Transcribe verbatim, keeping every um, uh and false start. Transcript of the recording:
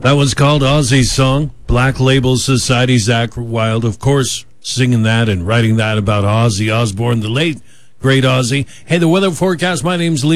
That was called Ozzy's song, Black Label Society. Zach Wild, of course, singing that and writing that about Ozzy Osbourne, the late, great Ozzy. Hey, the weather forecast, my name's Lee.